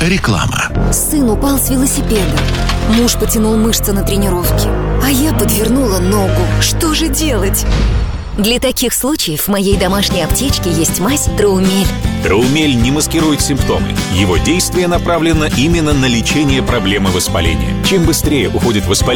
Реклама. Сын упал с велосипеда. Муж потянул мышцы на тренировке, а я подвернула ногу. Что же делать? Для таких случаев в моей домашней аптечке есть мазь Траумель. Траумель не маскирует симптомы. Его действие направлено именно на лечение проблемы воспаления. Чем быстрее уходит воспаление,